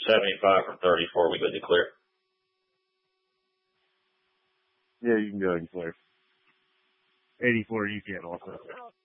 75 from 30 before we go to clear. Yeah, you can go ahead and clear. 84 you can also.